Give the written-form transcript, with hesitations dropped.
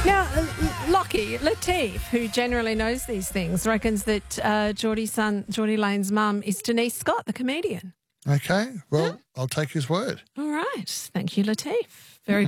Now, Lockie, Lateef, who generally knows these things, reckons that Geordie Lane's mum is Denise Scott, the comedian. Okay, well, I'll take his word. All right. Thank you, Lateef. Very